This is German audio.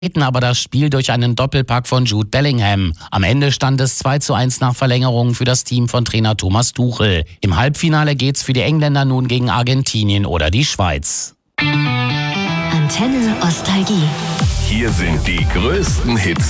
aber das Spiel durch einen Doppelpack von Jude Bellingham. Am Ende stand es 2:1 nach Verlängerung für das Team von Trainer Thomas Tuchel. Im Halbfinale geht's für die Engländer nun gegen Argentinien oder die Schweiz. Antenne Ostalgie. Hier sind die größten Hits